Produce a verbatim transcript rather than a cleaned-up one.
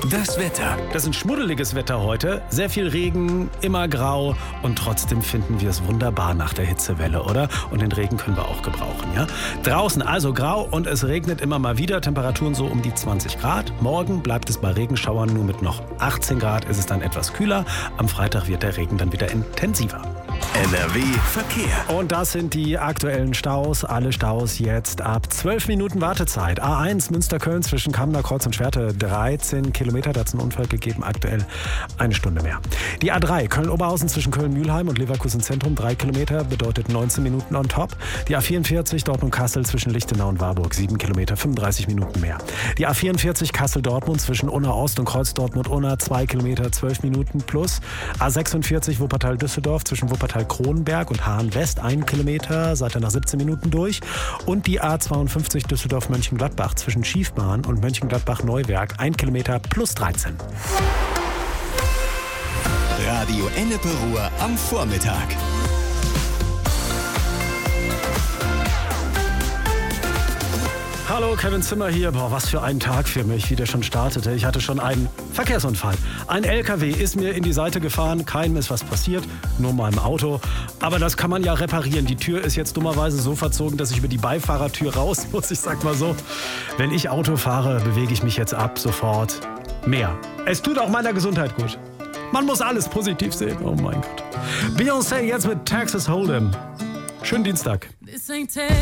Das Wetter. Das ist ein schmuddeliges Wetter heute. Sehr viel Regen, immer grau und trotzdem finden wir es wunderbar nach der Hitzewelle, oder? Und den Regen können wir auch gebrauchen, ja? Draußen also grau und es regnet immer mal wieder. Temperaturen so um die zwanzig Grad. Morgen bleibt es bei Regenschauern nur mit noch achtzehn Grad. Ist es dann etwas kühler. Am Freitag wird der Regen dann wieder intensiver. N R W Verkehr. Und das sind die aktuellen Staus. Alle Staus jetzt ab zwölf Minuten Wartezeit. A eins Münster-Köln zwischen Kammener Kreuz und Schwerte dreizehn Kilometer. Da hat es einen Unfall gegeben. Aktuell eine Stunde mehr. Die A drei Köln-Oberhausen zwischen Köln-Mühlheim und Leverkusen Zentrum. drei Kilometer bedeutet neunzehn Minuten on top. Die A vierundvierzig Dortmund-Kassel zwischen Lichtenau und Warburg. sieben Kilometer, fünfunddreißig Minuten mehr. Die A vierundvierzig Kassel-Dortmund zwischen Unna-Ost und Kreuz-Dortmund-Unna. zwei Kilometer, zwölf Minuten plus. A sechsundvierzig Wuppertal-Düsseldorf zwischen Wuppertal-Kronenberg und Hahn-West. ein Kilometer, seid ihr nach siebzehn Minuten durch. Und die A zweiundfünfzig Düsseldorf-Mönchengladbach zwischen Schiefbahn und Mönchengladbach-Neuwerk. ein Kilometer plus dreizehn. Radio Ennepe Ruhr am Vormittag. Hallo, Kevin Zimmer hier. Boah, was für ein Tag für mich, wie der schon startete. Ich hatte schon einen Verkehrsunfall. Ein L K W ist mir in die Seite gefahren. Keinem ist was passiert, nur meinem Auto. Aber das kann man ja reparieren. Die Tür ist jetzt dummerweise so verzogen, dass ich über die Beifahrertür raus muss. Ich sag mal so, wenn ich Auto fahre, bewege ich mich jetzt ab sofort mehr. Es tut auch meiner Gesundheit gut. Man muss alles positiv sehen. Oh mein Gott. Beyoncé jetzt mit Texas Hold'em. Schönen Dienstag.